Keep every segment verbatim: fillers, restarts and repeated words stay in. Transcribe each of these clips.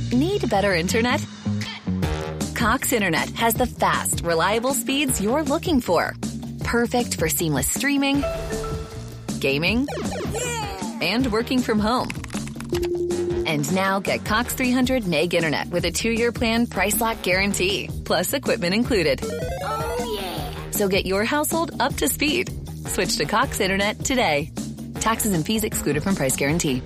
Need better internet? Cox Internet has the fast, reliable speeds you're looking for. Perfect for seamless streaming, gaming, and working from home. And now get Cox three hundred meg internet with a two-year plan price lock guarantee, plus equipment included. Oh, yeah. So get your household up to speed. Switch to Cox Internet today. Taxes and fees excluded from price guarantee.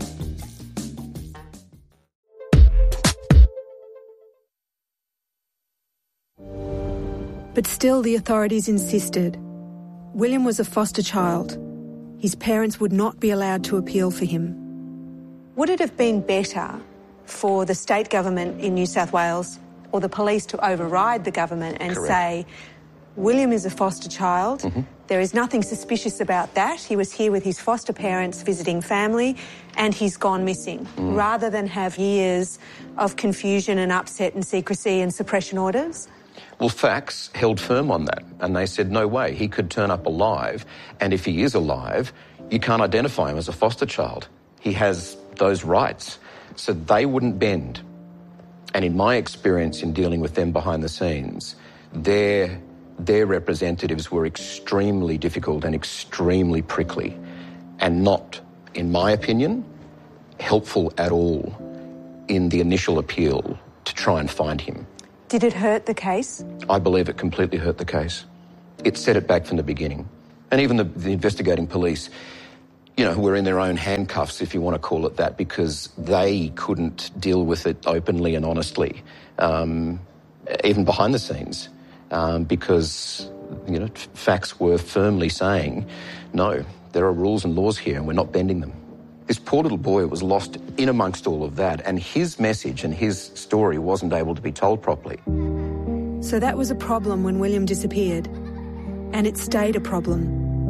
But still the authorities insisted. William was a foster child. His parents would not be allowed to appeal for him. Would it have been better for the state government in New South Wales or the police to override the government and Correct. say, William is a foster child, mm-hmm. there is nothing suspicious about that, he was here with his foster parents visiting family and he's gone missing, mm. rather than have years of confusion and upset and secrecy and suppression orders? Well, facts held firm on that, and they said, no way, he could turn up alive, and if he is alive, you can't identify him as a foster child. He has those rights, so they wouldn't bend. And in my experience in dealing with them behind the scenes, their, their representatives were extremely difficult and extremely prickly, and not, in my opinion, helpful at all in the initial appeal to try and find him. Did it hurt the case? I believe it completely hurt the case. It set it back from the beginning. And even the, the investigating police, you know, were in their own handcuffs, if you want to call it that, because they couldn't deal with it openly and honestly, um, even behind the scenes, um, because, you know, facts were firmly saying, no, there are rules and laws here and we're not bending them. This poor little boy was lost in amongst all of that, and his message and his story wasn't able to be told properly. So that was a problem when William disappeared, and it stayed a problem.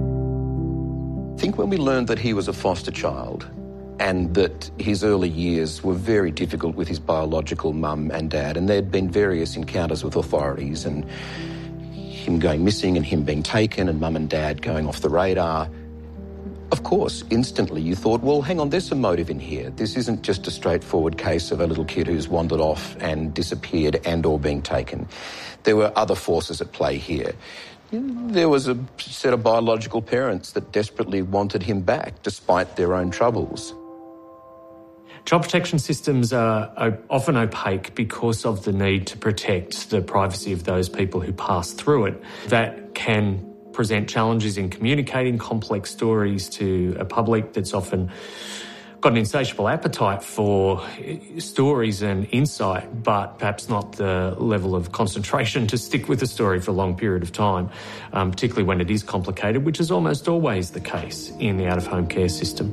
I think when we learned that he was a foster child and that his early years were very difficult with his biological mum and dad, and there'd been various encounters with authorities and him going missing and him being taken and mum and dad going off the radar, of course, instantly you thought, well, hang on, there's some motive in here. This isn't just a straightforward case of a little kid who's wandered off and disappeared and or being taken. There were other forces at play here. There was a set of biological parents that desperately wanted him back despite their own troubles. Child protection systems are often opaque because of the need to protect the privacy of those people who pass through it. That can present challenges in communicating complex stories to a public that's often got an insatiable appetite for stories and insight, but perhaps not the level of concentration to stick with a story for a long period of time, um, particularly when it is complicated, which is almost always the case in the out-of-home care system.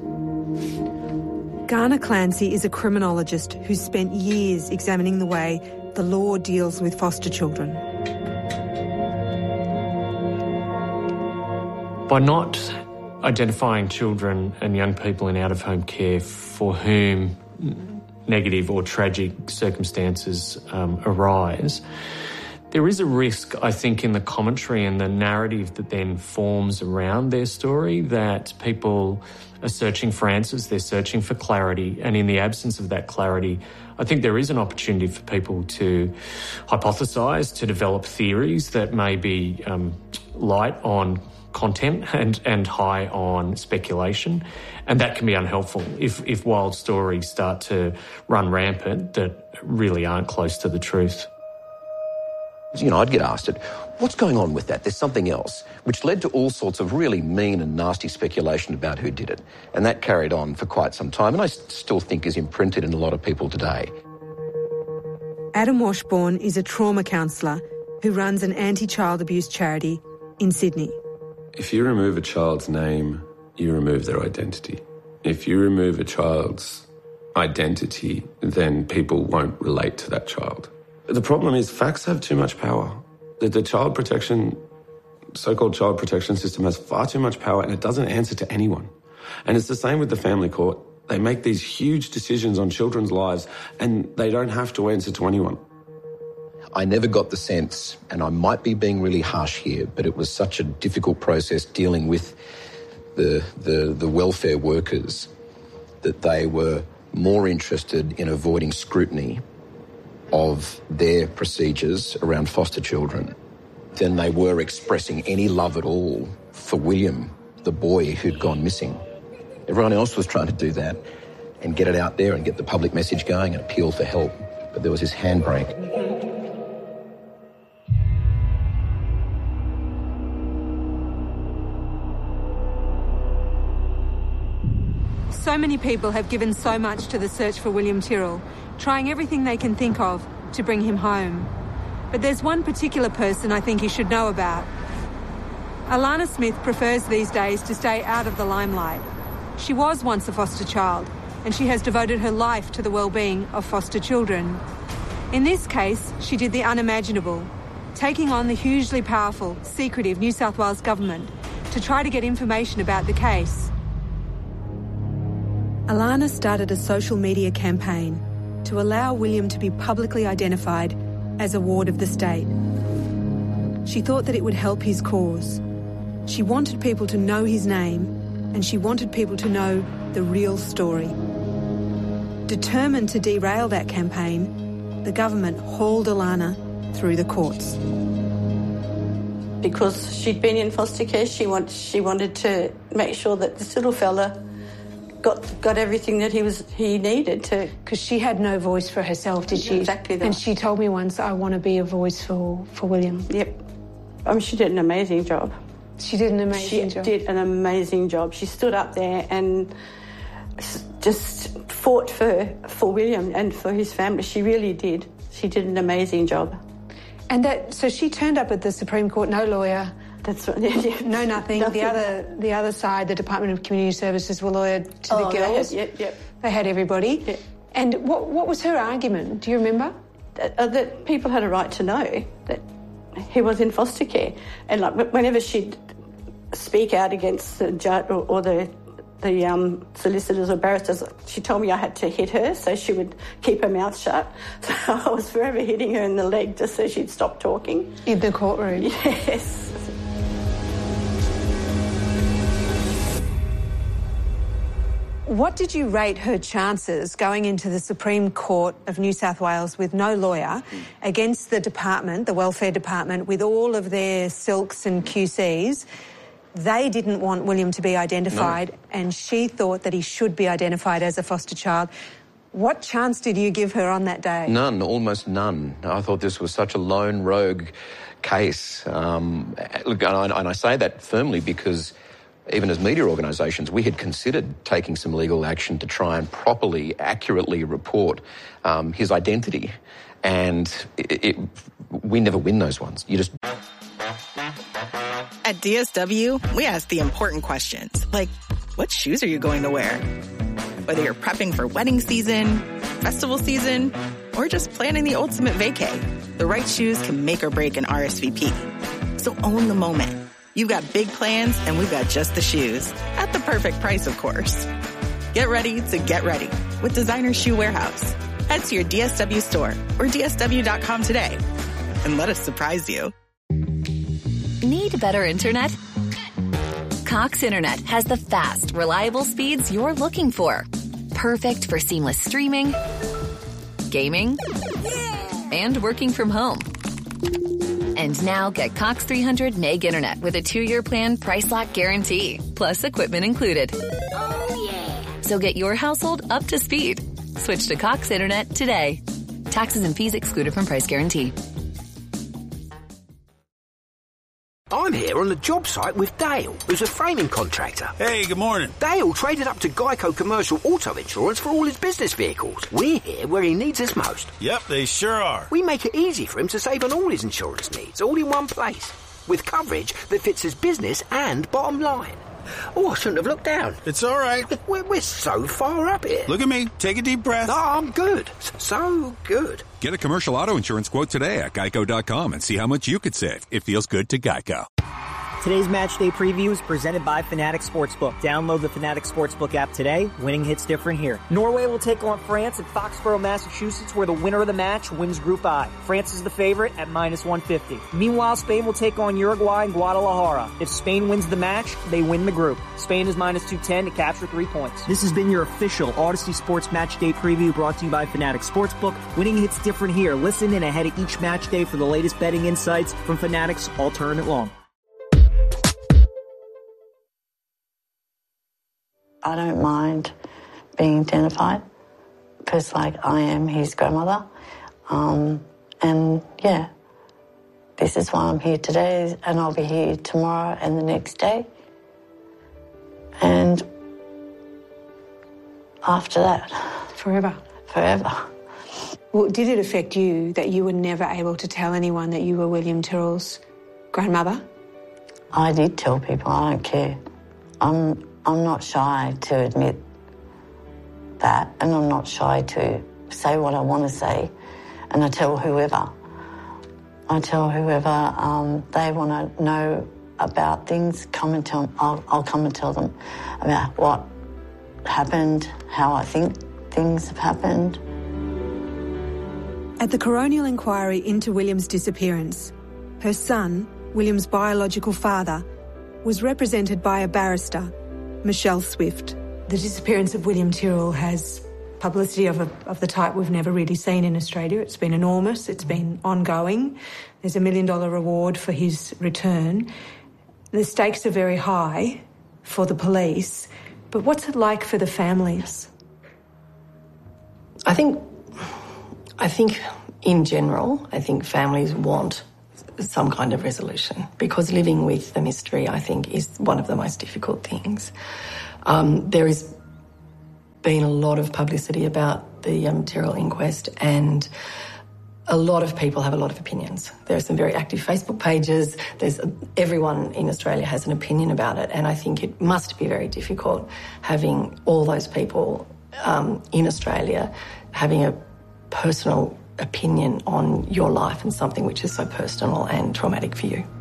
Garner Clancy is a criminologist who's spent years examining the way the law deals with foster children. By not identifying children and young people in out-of-home care for whom negative or tragic circumstances um, arise, there is a risk, I think, in the commentary and the narrative that then forms around their story that people are searching for answers, they're searching for clarity, and in the absence of that clarity, I think there is an opportunity for people to hypothesise, to develop theories that may be um, light on content and, and high on speculation, and that can be unhelpful if, if wild stories start to run rampant that really aren't close to the truth. You know, I'd get asked it, what's going on with that? There's something else, which led to all sorts of really mean and nasty speculation about who did it. And that carried on for quite some time, and I still think is imprinted in a lot of people today. Adam Washbourne is a trauma counsellor who runs an anti-child abuse charity in Sydney. If you remove a child's name, you remove their identity. If you remove a child's identity, then people won't relate to that child. The problem is facts have too much power. The, the child protection, so-called child protection system has far too much power, and it doesn't answer to anyone. And it's the same with the family court. They make these huge decisions on children's lives, and they don't have to answer to anyone. I never got the sense, and I might be being really harsh here, but it was such a difficult process dealing with the, the, the welfare workers that they were more interested in avoiding scrutiny of their procedures around foster children than they were expressing any love at all for William, the boy who'd gone missing. Everyone else was trying to do that and get it out there and get the public message going and appeal for help. But there was this handbrake. So many people have given so much to the search for William Tyrrell, trying everything they can think of to bring him home. But there's one particular person I think you should know about. Alana Smith prefers these days to stay out of the limelight. She was once a foster child, and she has devoted her life to the well-being of foster children. In this case, she did the unimaginable, taking on the hugely powerful, secretive New South Wales government to try to get information about the case. Alana started a social media campaign to allow William to be publicly identified as a ward of the state. She thought that it would help his cause. She wanted people to know his name, and she wanted people to know the real story. Determined to derail that campaign, the government hauled Alana through the courts. Because she'd been in foster care, she, want, she wanted to make sure that this little fella got got everything that he was he needed to. Because she had no voice for herself, did she? Exactly that. And she told me once, I want to be a voice for, for William. Yep. I mean, she did an amazing job. She did an amazing she job. She did an amazing job. She stood up there and just fought for, for William and for his family. She really did. She did an amazing job. And that, so she turned up at the Supreme Court, no lawyer. That's right. Yeah, yeah. No, nothing. nothing. The other, the other side, the Department of Community Services, were lawyered to oh, the girls. They had, yeah, yeah. They had everybody. Yeah. And what, what was her argument? Do you remember? That, uh, that people had a right to know that he was in foster care, and like whenever she'd speak out against the judge or, or the the um, solicitors or barristers, she told me I had to hit her so she would keep her mouth shut. So I was forever hitting her in the leg just so she'd stop talking. In the courtroom? Yes. What did you rate her chances going into the Supreme Court of New South Wales with no lawyer against the department, the Welfare Department, with all of their silks and Q Cs? They didn't want William to be identified, no. and she thought that he should be identified as a foster child. What chance did you give her on that day? None, almost none. I thought this was such a lone rogue case. Um, look, and I, and I say that firmly because even as media organisations, we had considered taking some legal action to try and properly, accurately report um, his identity. And it, it, we never win those ones. You just... At D S W, we ask the important questions, like, what shoes are you going to wear? Whether you're prepping for wedding season, festival season, or just planning the ultimate vacay, the right shoes can make or break an R S V P. So own the moment. You've got big plans, and we've got just the shoes. At the perfect price, of course. Get ready to get ready with Designer Shoe Warehouse. Head to your D S W store or D S W dot com today and let us surprise you. Need better internet? Cox Internet has the fast, reliable speeds you're looking for. Perfect for seamless streaming, gaming, and working from home. And now get Cox three hundred meg internet with a two-year plan price lock guarantee, plus equipment included. Oh, yeah. So get your household up to speed. Switch to Cox Internet today. Taxes and fees excluded from price guarantee. I'm here on the job site with Dale, who's a framing contractor. Hey, good morning. Dale traded up to Geico Commercial Auto Insurance for all his business vehicles. We're here where he needs us most. Yep, they sure are. We make it easy for him to save on all his insurance needs, all in one place, with coverage that fits his business and bottom line. Oh, I shouldn't have looked down. It's all right. We're, we're so far up here. Look at me. Take a deep breath. Oh, I'm good. So good. Get a commercial auto insurance quote today at geico dot com and see how much you could save. It feels good to Geico. Today's match day preview is presented by Fanatics Sportsbook. Download the Fanatics Sportsbook app today. Winning hits different here. Norway will take on France at Foxborough, Massachusetts, where the winner of the match wins Group I. France is the favorite at minus one fifty. Meanwhile, Spain will take on Uruguay in Guadalajara. If Spain wins the match, they win the group. Spain is minus two ten to capture three points. This has been your official Odyssey Sports Match Day preview brought to you by Fanatics Sportsbook. Winning hits different here. Listen in ahead of each match day for the latest betting insights from Fanatics all tournament long. I don't mind being identified because, like, I am his grandmother. Um, and, yeah, this is why I'm here today, and I'll be here tomorrow and the next day. And after that... Forever. Forever. Well, did it affect you that you were never able to tell anyone that you were William Tyrrell's grandmother? I did tell people. I don't care. I'm... I'm not shy to admit that, and I'm not shy to say what I want to say, and I tell whoever. I tell whoever um, they want to know about things, come and tell them. I'll, I'll come and tell them about what happened, how I think things have happened. At the coronial inquiry into William's disappearance, her son, William's biological father, was represented by a barrister, Michelle Swift. The disappearance of William Tyrrell has publicity of, a, of the type we've never really seen in Australia. It's been enormous. It's been ongoing. There's a million dollar reward for his return. The stakes are very high for the police. But what's it like for the families? I think, I think in general, I think families want some kind of resolution, because living with the mystery, I think, is one of the most difficult things. Um, there has been a lot of publicity about the um, Tyrrell inquest, and a lot of people have a lot of opinions. There are some very active Facebook pages. There's everyone in Australia has an opinion about it, and I think it must be very difficult having all those people um, in Australia having a personal opinion on your life and something which is so personal and traumatic for you.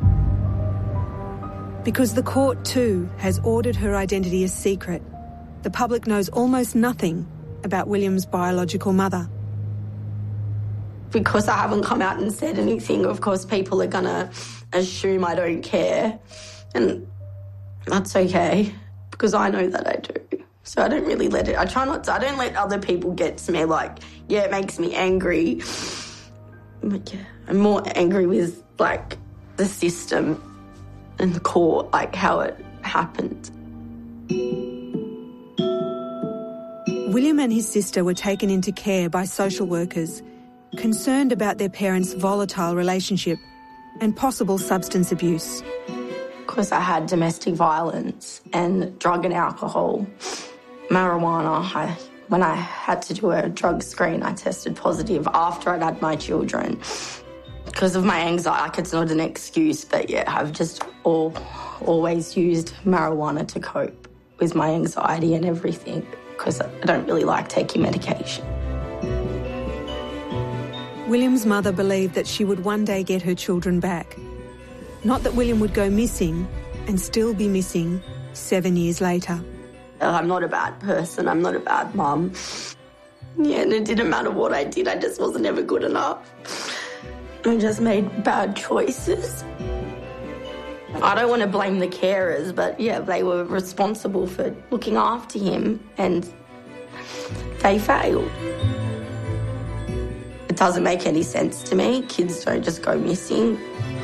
Because the court too has ordered her identity as secret, the public knows almost nothing about William's biological mother. Because I haven't come out and said anything, of course people are going to assume I don't care. And that's okay, because I know that I do. So I don't really let it, I try not to, I don't let other people get to me like, yeah, it makes me angry. But yeah, I'm more angry with, like, the system and the court, like, how it happened. William and his sister were taken into care by social workers, concerned about their parents' volatile relationship and possible substance abuse. Because I had domestic violence and drug and alcohol. Marijuana, I, when I had to do a drug screen, I tested positive after I'd had my children. Because of my anxiety, like, it's not an excuse, but yeah, I've just all, always used marijuana to cope with my anxiety and everything, because I don't really like taking medication. William's mother believed that she would one day get her children back. Not that William would go missing and still be missing seven years later. I'm not a bad person. I'm not a bad mum. Yeah, and it didn't matter what I did. I just wasn't ever good enough. I just made bad choices. I don't want to blame the carers, but yeah, they were responsible for looking after him, and they failed. It doesn't make any sense to me. Kids don't just go missing.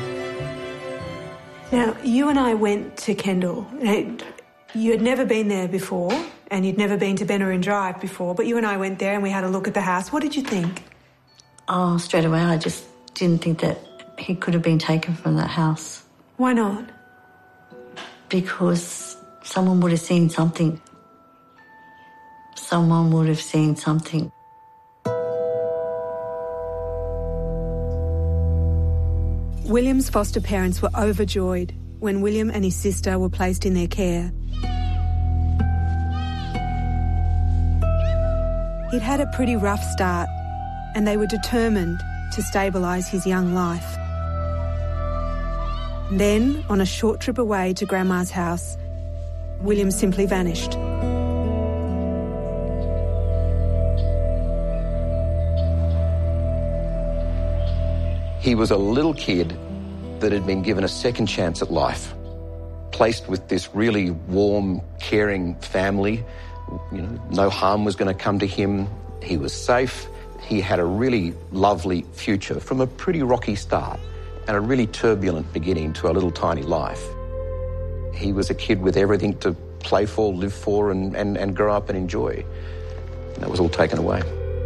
Now, you and I went to Kendall. You had never been there before, and you'd never been to Benarin Drive before, but you and I went there and we had a look at the house. What did you think? Oh, straight away, I just didn't think that he could have been taken from that house. Why not? Because someone would have seen something. Someone would have seen something. William's foster parents were overjoyed when William and his sister were placed in their care. He'd had a pretty rough start, and they were determined to stabilise his young life. Then, on a short trip away to Grandma's house, William simply vanished. He was a little kid that had been given a second chance at life, placed with this really warm, caring family. You know, no harm was going to come to him. He was safe. He had a really lovely future from a pretty rocky start and a really turbulent beginning to a little tiny life. He was a kid with everything to play for, live for, and, and, and grow up and enjoy. And that was all taken away.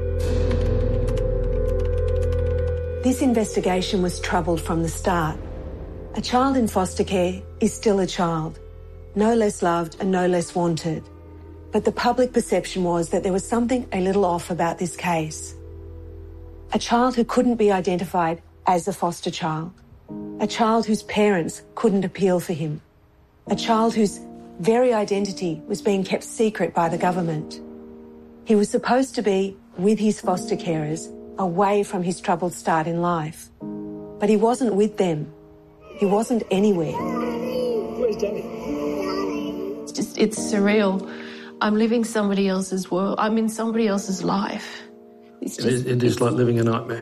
This investigation was troubled from the start. A child in foster care is still a child, no less loved and no less wanted. But the public perception was that there was something a little off about this case. A child who couldn't be identified as a foster child. A child whose parents couldn't appeal for him. A child whose very identity was being kept secret by the government. He was supposed to be with his foster carers, away from his troubled start in life. But he wasn't with them. He wasn't anywhere. Where's Daddy? It's just, it's surreal. I'm living somebody else's world. I'm in somebody else's life. It's just, it is, it is like living a nightmare.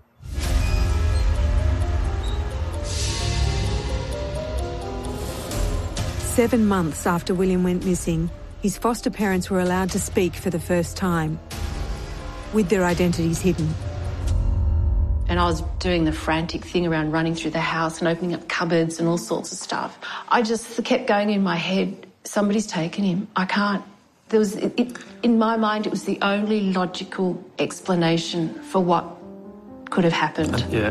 Seven months after William went missing, his foster parents were allowed to speak for the first time, with their identities hidden. And I was doing the frantic thing around running through the house and opening up cupboards and all sorts of stuff. I just kept going in my head, somebody's taken him. I can't. There was, it, it, in my mind, it was the only logical explanation for what could have happened. Yeah.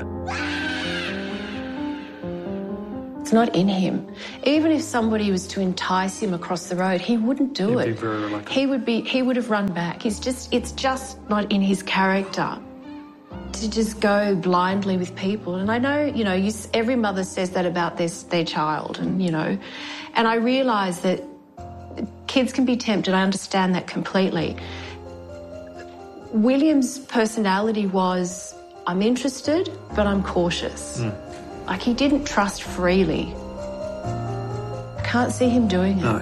It's not in him. Even if somebody was to entice him across the road, he wouldn't do He'd it. Be very reluctant. He would be. He would have run back. He's just. It's just not in his character to just go blindly with people. And I know, you know, you, every mother says that about their their child, and you know, and I realise that kids can be tempted. I understand that completely. William's personality was, I'm interested, but I'm cautious. Mm. Like, he didn't trust freely. I can't see him doing it. No.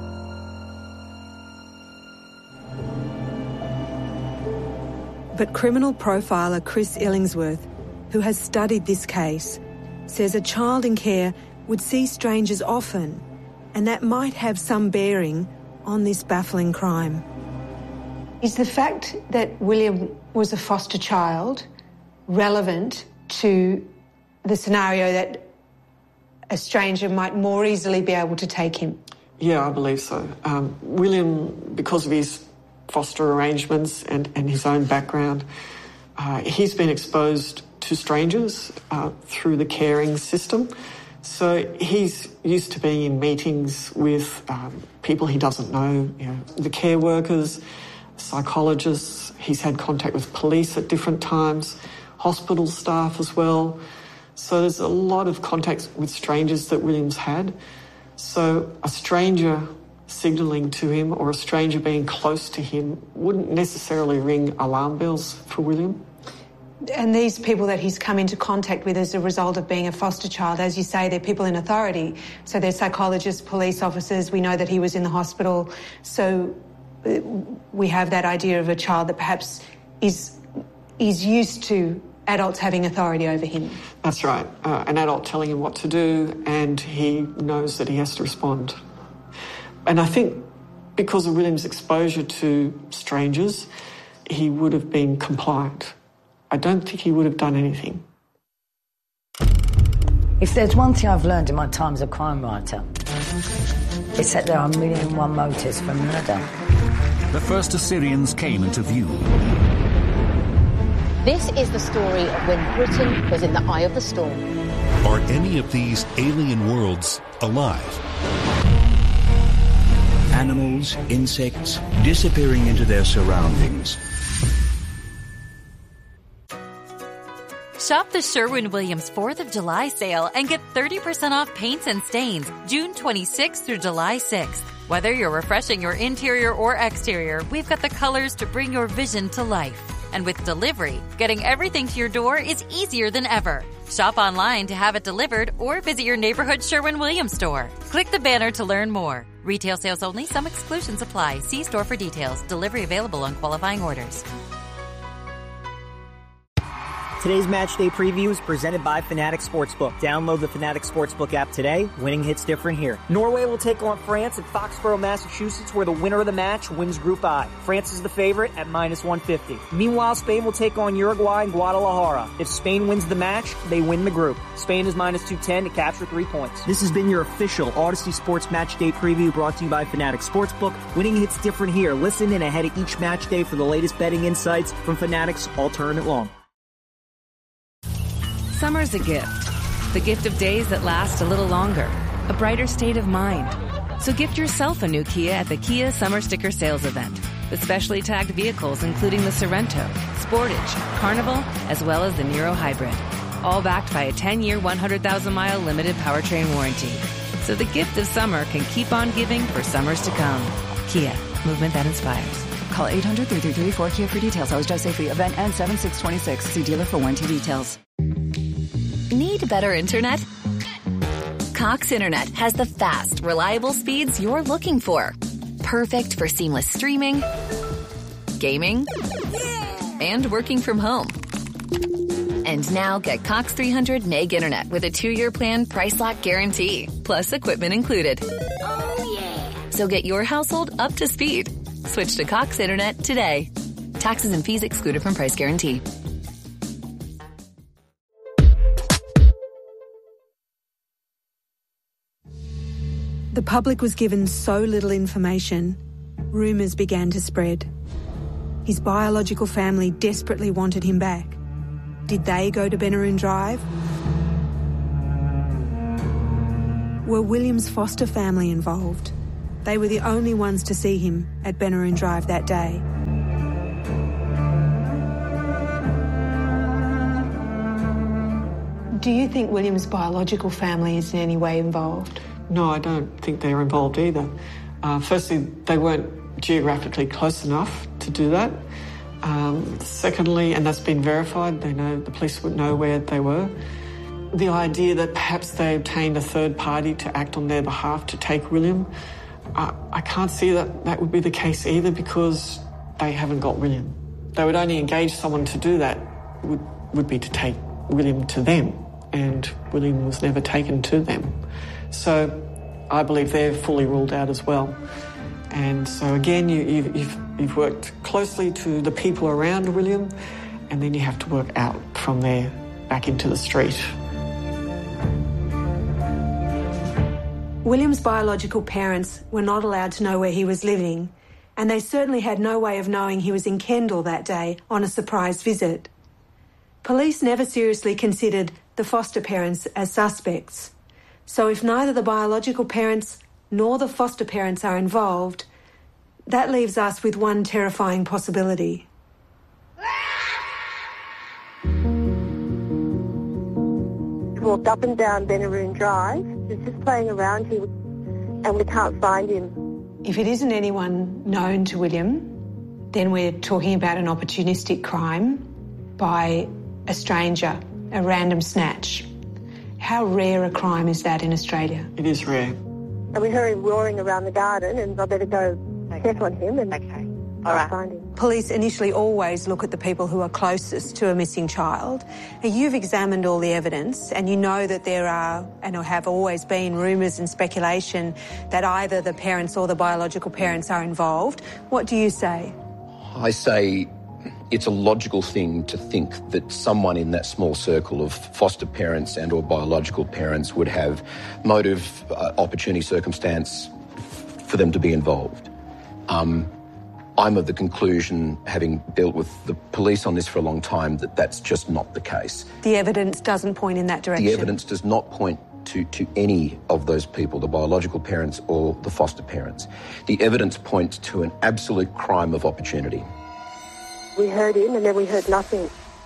But criminal profiler Chris Illingsworth, who has studied this case, says a child in care would see strangers often, and that might have some bearing on this baffling crime. Is the fact that William was a foster child relevant to the scenario that a stranger might more easily be able to take him? Yeah, I believe so. Um, William, because of his foster arrangements and, and his own background, uh, he's been exposed to strangers uh, through the caring system. So he's used to being in meetings with um, people he doesn't know, you know, the care workers, psychologists. He's had contact with police at different times, hospital staff as well. So there's a lot of contacts with strangers that William's had. So a stranger signalling to him or a stranger being close to him wouldn't necessarily ring alarm bells for William. And these people that he's come into contact with as a result of being a foster child, as you say, they're people in authority. So they're psychologists, police officers. We know that he was in the hospital. So we have that idea of a child that perhaps is is used to adults having authority over him. That's right. Uh, an adult telling him what to do, and he knows that he has to respond. And I think because of William's exposure to strangers, he would have been compliant. I don't think he would have done anything. If there's one thing I've learned in my time as a crime writer, it's that there are a million and one motives for murder. The first Assyrians came into view. This is the story of when Britain was in the eye of the storm. Are any of these alien worlds alive? Animals, insects, disappearing into their surroundings. Shop the Sherwin-Williams fourth of July sale and get thirty percent off paints and stains June twenty-sixth through July sixth. Whether you're refreshing your interior or exterior, we've got the colors to bring your vision to life. And with delivery, getting everything to your door is easier than ever. Shop online to have it delivered or visit your neighborhood Sherwin-Williams store. Click the banner to learn more. Retail sales only. Some exclusions apply. See store for details. Delivery available on qualifying orders. Today's match day preview is presented by Fanatics Sportsbook. Download the Fanatics Sportsbook app today. Winning hits different here. Norway will take on France at Foxborough, Massachusetts, where the winner of the match wins Group I. France is the favorite at minus one fifty. Meanwhile, Spain will take on Uruguay in Guadalajara. If Spain wins the match, they win the group. Spain is minus two ten to capture three points. This has been your official Odyssey Sports Match Day preview brought to you by Fanatics Sportsbook. Winning hits different here. Listen in ahead of each match day for the latest betting insights from Fanatics all tournament long. Summer's a gift. The gift of days that last a little longer. A brighter state of mind. So gift yourself a new Kia at the Kia Summer Sticker Sales Event. With specially tagged vehicles including the Sorrento, Sportage, Carnival, as well as the Niro Hybrid. All backed by a ten-year, one hundred thousand mile limited powertrain warranty. So the gift of summer can keep on giving for summers to come. Kia, movement that inspires. Call eight hundred, three three three, four K I A for details. Always drive safely. Event ends seven six twenty-six. See dealer for warranty details. Need better internet? Cox Internet has the fast, reliable speeds you're looking for. Perfect for seamless streaming, gaming, and working from home. And now get Cox three hundred meg internet with a two-year plan price lock guarantee, plus equipment included. Oh, yeah. So get your household up to speed. Switch to Cox Internet today. Taxes and fees excluded from price guarantee. The public was given so little information, rumours began to spread. His biological family desperately wanted him back. Did they go to Benaroon Drive? Were William's foster family involved? They were the only ones to see him at Benaroon Drive that day. Do you think William's biological family is in any way involved? No, I don't think they're involved either. Uh, firstly, they weren't geographically close enough to do that. Um, secondly, and that's been verified, they know the police would know where they were. The idea that perhaps they obtained a third party to act on their behalf to take William, uh, I can't see that that would be the case either because they haven't got William. They would only engage someone to do that would, would be to take William to them, and William was never taken to them. So I believe they're fully ruled out as well. And so again, you, you, you've, you've worked closely to the people around William, and then you have to work out from there back into the street. William's biological parents were not allowed to know where he was living, and they certainly had no way of knowing he was in Kendall that day on a surprise visit. Police never seriously considered the foster parents as suspects. So if neither the biological parents nor the foster parents are involved, that leaves us with one terrifying possibility. Walked up and down Benaroon Drive. He's just playing around here and we can't find him. If it isn't anyone known to William, then we're talking about an opportunistic crime by a stranger, a random snatch. How rare a crime is that in Australia? It is rare. And we heard him roaring around the garden and I better go okay. check on him and okay. All right. find him. Police initially always look at the people who are closest to a missing child. Now, you've examined all the evidence and you know that there are, and have always been, rumours and speculation that either the parents or the biological parents are involved. What do you say? I say it's a logical thing to think that someone in that small circle of foster parents and or biological parents would have motive, uh, opportunity, circumstance f- for them to be involved. Um, I'm of the conclusion, having dealt with the police on this for a long time, that that's just not the case. The evidence doesn't point in that direction? The evidence does not point to, to any of those people, the biological parents or the foster parents. The evidence points to an absolute crime of opportunity. We heard him and then we heard nothing.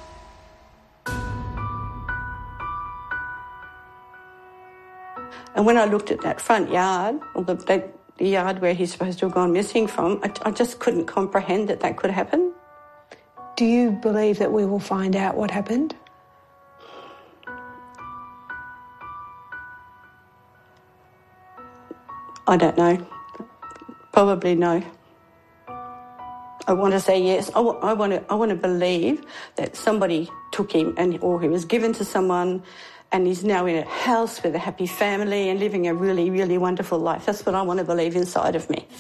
And when I looked at that front yard, or the, that, the yard where he's supposed to have gone missing from, I, I just couldn't comprehend that that could happen. Do you believe that we will find out what happened? I don't know. Probably no. I want to say yes. I, w- I want to. I want to believe that somebody took him, and or he was given to someone, and he's now in a house with a happy family and living a really, really wonderful life. That's what I want to believe inside of me.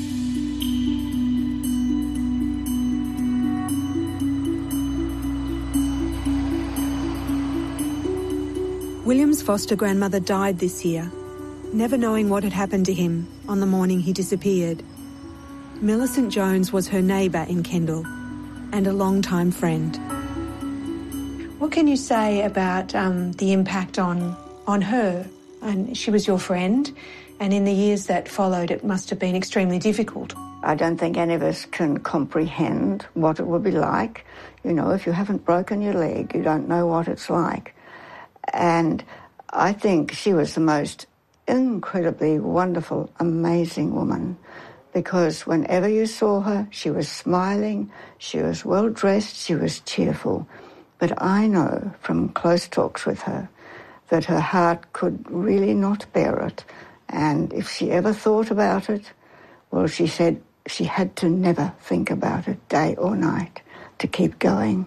William's foster grandmother died this year, never knowing what had happened to him on the morning he disappeared. Millicent Jones was her neighbour in Kendall and a long-time friend. What can you say about um, the impact on, on her? And she was your friend, and in the years that followed, it must have been extremely difficult. I don't think any of us can comprehend what it would be like. You know, if you haven't broken your leg, you don't know what it's like. And I think she was the most incredibly wonderful, amazing woman, because whenever you saw her, she was smiling, she was well-dressed, she was cheerful. But I know from close talks with her that her heart could really not bear it. And if she ever thought about it, well, she said she had to never think about it day or night, to keep going.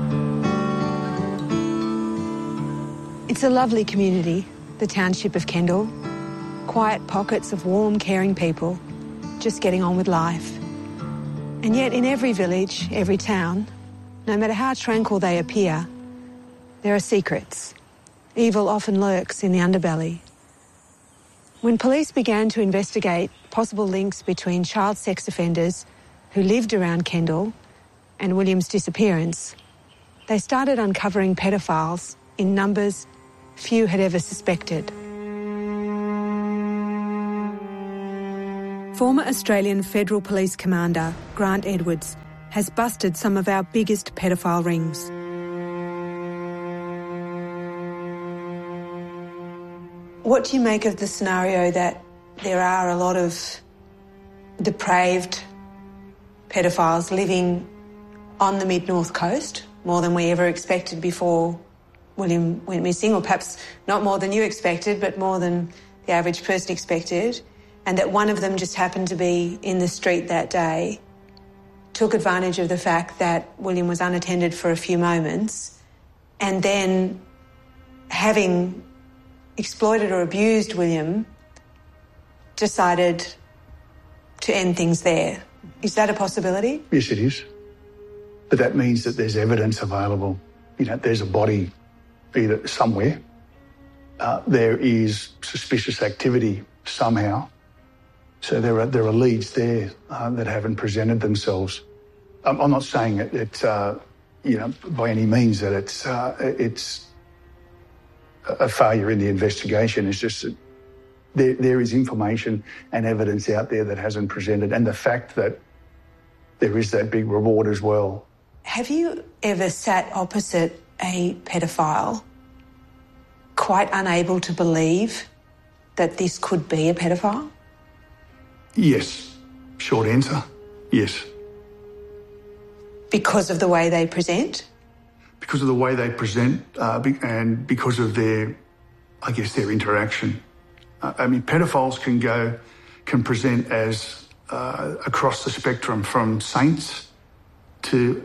It's a lovely community, the township of Kendall. Quiet pockets of warm, caring people, just getting on with life. And yet in every village, every town, no matter how tranquil they appear, there are secrets. Evil often lurks in the underbelly. When police began to investigate possible links between child sex offenders who lived around Kendall and William's disappearance, they started uncovering pedophiles in numbers few had ever suspected. Former Australian Federal Police Commander Grant Edwards has busted some of our biggest pedophile rings. What do you make of the scenario that there are a lot of depraved pedophiles living on the mid-north coast, more than we ever expected before William went missing, or perhaps not more than you expected, but more than the average person expected, and that one of them just happened to be in the street that day, took advantage of the fact that William was unattended for a few moments, and then, having exploited or abused William, decided to end things there. Is that a possibility? Yes, it is. But that means that there's evidence available. You know, there's a body either somewhere. Uh, there is suspicious activity somehow. So there are there are leads there uh, that haven't presented themselves. I'm, I'm not saying it, it uh, you know, by any means that it's uh, it's a failure in the investigation. It's just that there there is information and evidence out there that hasn't presented, and the fact that there is that big reward as well. Have you ever sat opposite a pedophile, quite unable to believe that this could be a pedophile? Yes. Short answer, yes. Because of the way they present? Because of the way they present uh, be- and because of their, I guess, their interaction. Uh, I mean, pedophiles can go, can present as uh, across the spectrum from saints to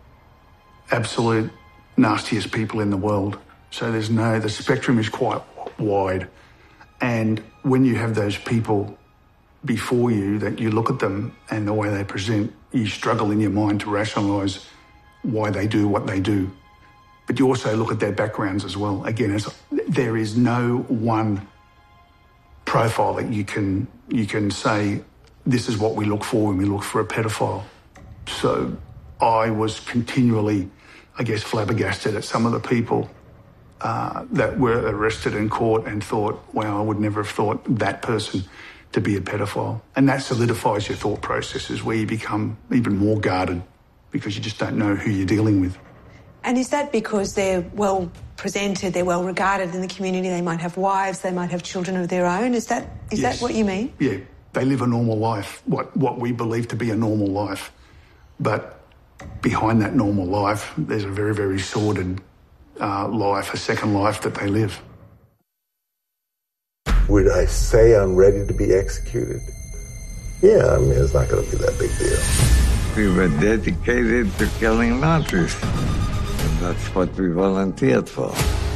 absolute nastiest people in the world. So there's no, the spectrum is quite wide. And when you have those people before you, that you look at them and the way they present, you struggle in your mind to rationalise why they do what they do. But you also look at their backgrounds as well. Again, it's, there is no one profile that you can you can say, this is what we look for when we look for a pedophile. So I was continually, I guess, flabbergasted at some of the people uh, that were arrested in court and thought, wow, I would never have thought that person to be a pedophile. And that solidifies your thought processes, where you become even more guarded because you just don't know who you're dealing with. And is that because they're well presented, they're well regarded in the community, they might have wives, they might have children of their own? Is that is Yes. that what you mean? Yeah, they live a normal life, what, what we believe to be a normal life. But behind that normal life, there's a very, very sordid uh, life, a second life that they live. Would I say I'm ready to be executed? Yeah, I mean, it's not going to be that big deal. We were dedicated to killing Nazis. And that's what we volunteered for.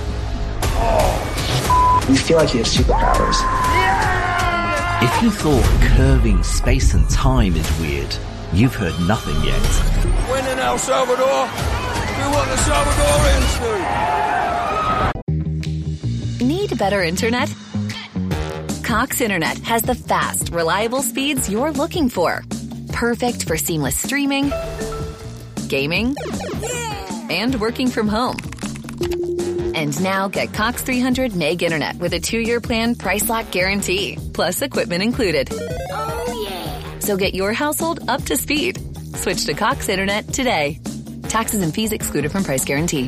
You feel like you have superpowers. If you thought curving space and time is weird, you've heard nothing yet. When in El Salvador, do what the Salvadorians do. Need better internet? Cox Internet has the fast, reliable speeds you're looking for. Perfect for seamless streaming, gaming, and working from home. And now get Cox three hundred meg internet with a two-year plan price lock guarantee, plus equipment included. Oh, yeah. So get your household up to speed. Switch to Cox Internet today. Taxes and fees excluded from price guarantee.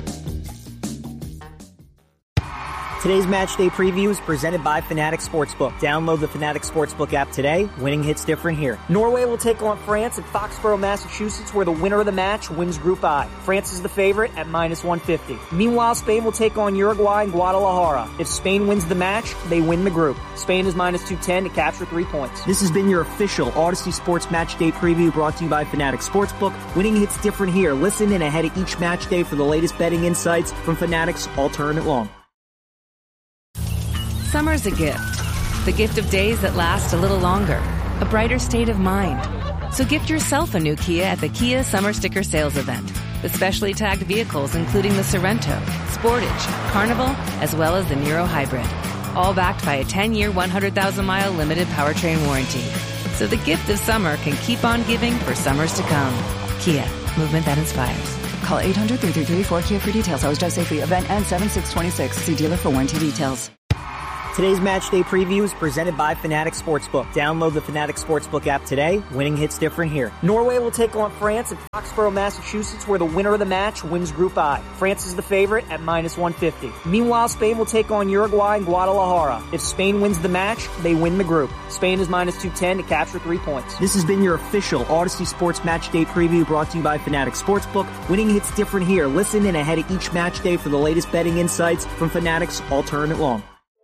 Today's match day preview is presented by Fanatic Sportsbook. Download the Fanatic Sportsbook app today. Winning hits different here. Norway will take on France at Foxborough, Massachusetts, where the winner of the match wins Group I. France is the favorite at minus one fifty. Meanwhile, Spain will take on Uruguay in Guadalajara. If Spain wins the match, they win the group. Spain is minus two ten to capture three points. This has been your official Odyssey Sports Match Day preview brought to you by Fanatic Sportsbook. Winning hits different here. Listen in ahead of each match day for the latest betting insights from Fanatic's Alternate Long. Summer's a gift. The gift of days that last a little longer. A brighter state of mind. So gift yourself a new Kia at the Kia Summer Sticker Sales Event. With specially tagged vehicles including the Sorrento, Sportage, Carnival, as well as the Niro Hybrid. All backed by a ten-year, one hundred thousand mile limited powertrain warranty. So the gift of summer can keep on giving for summers to come. Kia, movement that inspires. Call eight hundred, three three three, four K I A for details. Always drive safely. Event ends seven six twenty-six. See dealer for warranty details. Today's match day preview is presented by Fanatic Sportsbook. Download the Fanatic Sportsbook app today. Winning hits different here. Norway will take on France at Foxborough, Massachusetts, where the winner of the match wins Group I. France is the favorite at minus one fifty. Meanwhile, Spain will take on Uruguay in Guadalajara. If Spain wins the match, they win the group. Spain is minus two ten to capture three points. This has been your official Odyssey Sports Match Day preview brought to you by Fanatic Sportsbook. Winning hits different here. Listen in ahead of each match day for the latest betting insights from Fanatic's Alternate Long.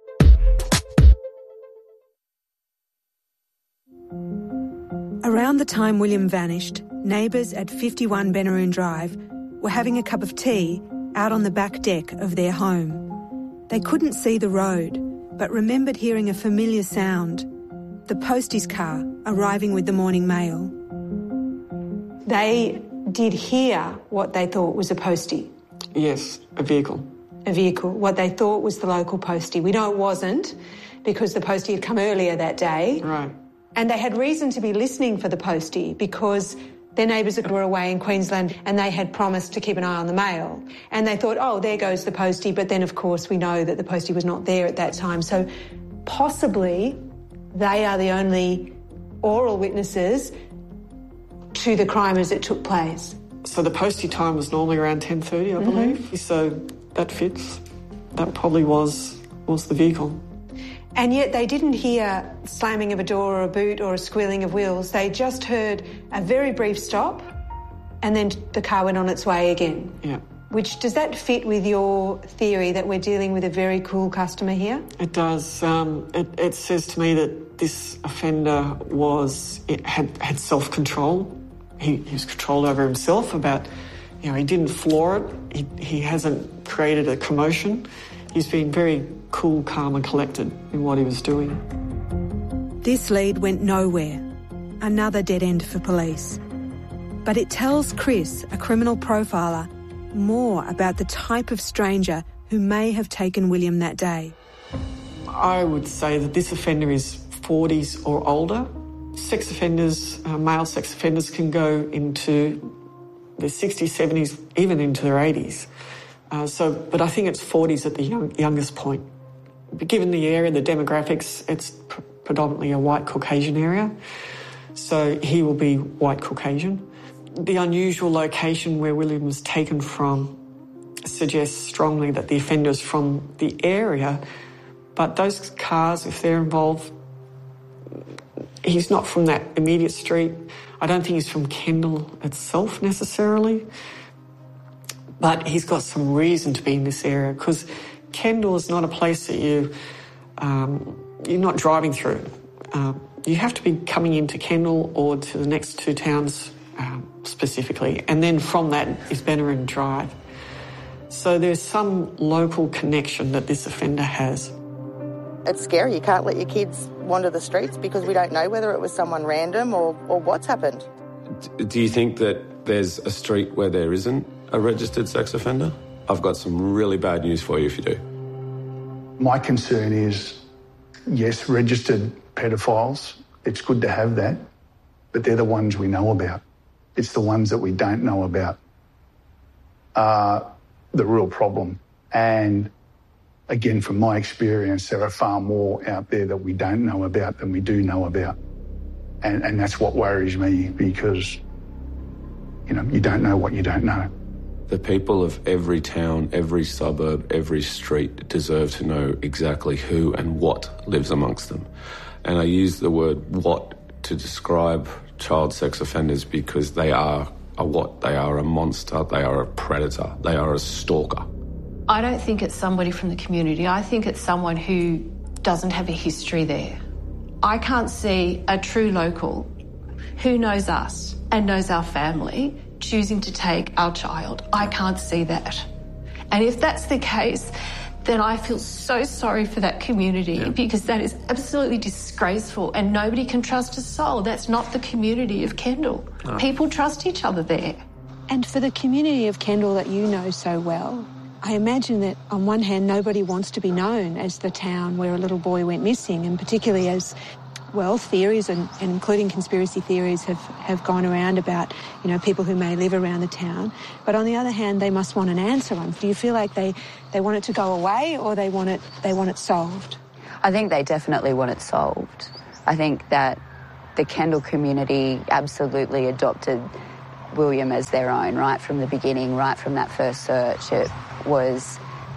Around the time William vanished, neighbours at fifty-one Benaroon Drive were having a cup of tea out on the back deck of their home. They couldn't see the road, but remembered hearing a familiar sound, the postie's car arriving with the morning mail. They did hear what they thought was a postie. Yes, a vehicle. A vehicle, what they thought was the local postie. We know it wasn't, because the postie had come earlier that day. Right. And they had reason to be listening for the postie because their neighbours were away in Queensland and they had promised to keep an eye on the mail. And they thought, oh, there goes the postie. But then, of course, we know that the postie was not there at that time. So possibly they are the only oral witnesses to the crime as it took place. So the postie time was normally around ten thirty, I mm-hmm. believe. So that fits. That probably was was the vehicle. And yet they didn't hear slamming of a door or a boot or a squealing of wheels. They just heard a very brief stop and then the car went on its way again. Yeah. Which, does that fit with your theory that we're dealing with a very cool customer here? It does. Um, it, it says to me that this offender was it had, had self-control. He, he was controlled over himself about, you know, he didn't floor it. He, he hasn't created a commotion. He's been very cool, calm and collected in what he was doing. This lead went nowhere. Another dead end for police. But it tells Chris, a criminal profiler, more about the type of stranger who may have taken William that day. I would say that this offender is forties or older. Sex offenders, uh, male sex offenders can go into their sixties, seventies, even into their eighties. Uh, so, but I think it's forties at the young, youngest point. But given the area, the demographics, it's pr- predominantly a white Caucasian area. So he will be white Caucasian. The unusual location where William was taken from suggests strongly that the offender is from the area. But those cars, if they're involved, he's not from that immediate street. I don't think he's from Kendall itself necessarily. But he's got some reason to be in this area because Kendall is not a place that you um, you're not driving through. Uh, you have to be coming into Kendall or to the next two towns um, specifically, and then from that is Benaroon Drive. So there's some local connection that this offender has. It's scary. You can't let your kids wander the streets because we don't know whether it was someone random or, or what's happened. Do you think that there's a street where there isn't a registered sex offender? I've got some really bad news for you if you do. My concern is, yes, registered pedophiles, it's good to have that, but they're the ones we know about. It's the ones that we don't know about are the real problem. And again, from my experience, there are far more out there that we don't know about than we do know about. And, and that's what worries me because, you know, you don't know what you don't know. The people of every town, every suburb, every street deserve to know exactly who and what lives amongst them. And I use the word what to describe child sex offenders because they are a what? They are a monster, they are a predator, they are a stalker. I don't think it's somebody from the community. I think it's someone who doesn't have a history there. I can't see a true local who knows us and knows our family choosing to take our child. I can't see that. And if that's the case, then I feel so sorry for that community yeah. because that is absolutely disgraceful and nobody can trust a soul. That's not the community of Kendall. No. People trust each other there. And for the community of Kendall that you know so well, I imagine that on one hand nobody wants to be known as the town where a little boy went missing, and particularly as, well, theories and, and including conspiracy theories have, have gone around about, you know, people who may live around the town. But on the other hand, they must want an answer on. Do you feel like they, they want it to go away or they want it they want it solved? I think they definitely want it solved. I think that the Kendall community absolutely adopted William as their own right from the beginning, right from that first search. It was,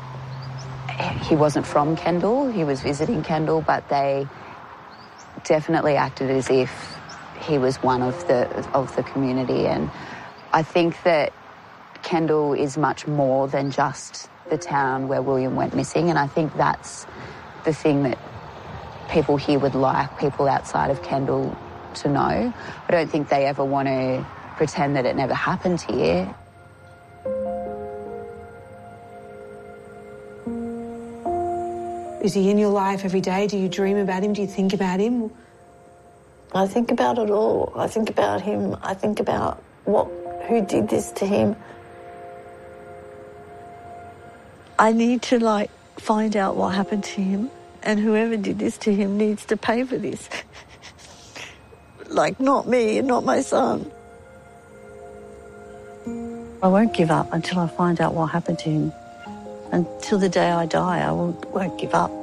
he wasn't from Kendall, he was visiting Kendall, but they definitely acted as if he was one of the of the community. And I think that Kendall is much more than just the town where William went missing, and I think that's the thing that people here would like people outside of Kendall to know. I don't think they ever want to pretend that it never happened here. Is he in your life every day? Do you dream about him? Do you think about him? I think about it all. I think about him. I think about what, who did this to him. I need to, like, find out what happened to him, and whoever did this to him needs to pay for this. Like, not me and not my son. I won't give up until I find out what happened to him. Until the day I die, I won't, won't give up.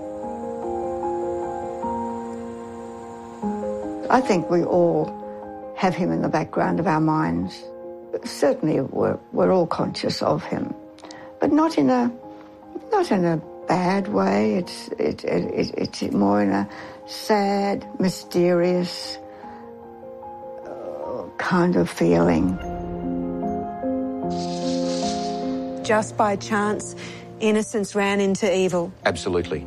I think we all have him in the background of our minds. Certainly we're, we're all conscious of him, but not in a not in a bad way. It's, it, it, it's more in a sad, mysterious uh, kind of feeling. Just by chance, innocence ran into evil. Absolutely.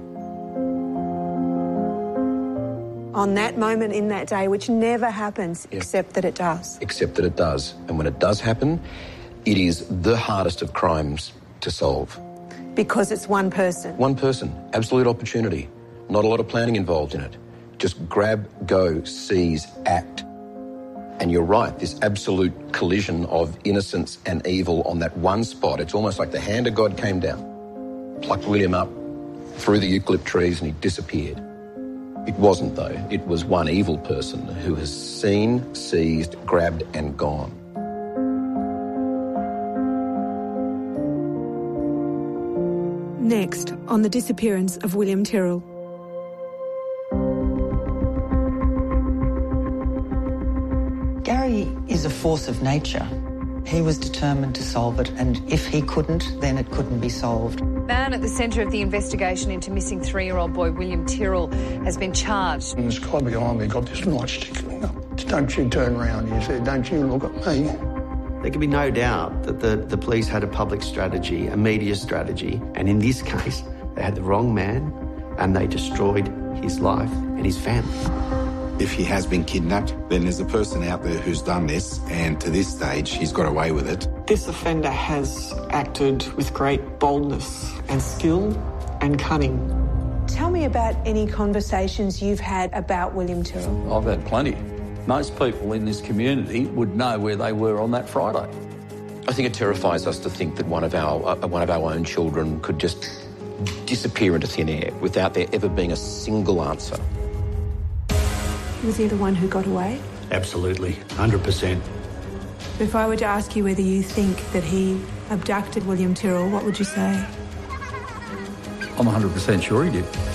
On that moment in that day, which never happens, yeah. except that it does. Except that it does. And when it does happen, it is the hardest of crimes to solve. Because it's one person. One person. Absolute opportunity. Not a lot of planning involved in it. Just grab, go, seize, act. And you're right, this absolute collision of innocence and evil on that one spot, it's almost like the hand of God came down, plucked William up through the eucalypt trees and he disappeared. It wasn't, though. It was one evil person who has seen, seized, grabbed and gone. Next, on the disappearance of William Tyrrell. Gary is a force of nature. He was determined to solve it, and if he couldn't, then it couldn't be solved. The man at the centre of the investigation into missing three-year-old boy William Tyrrell has been charged. And this guy behind me got this nightstick. Don't you turn round, he said, don't you look at me. There can be no doubt that the, the police had a public strategy, a media strategy, and in this case, they had the wrong man and they destroyed his life and his family. If he has been kidnapped, then there's a person out there who's done this, and to this stage, he's got away with it. This offender has acted with great boldness and skill and cunning. Tell me about any conversations you've had about William Tyrrell. I've had plenty. Most people in this community would know where they were on that Friday. I think it terrifies us to think that one of our uh, one of our own children could just disappear into thin air without there ever being a single answer. Was he the one who got away? Absolutely, one hundred percent. If I were to ask you whether you think that he abducted William Tyrrell, what would you say? I'm one hundred percent sure he did.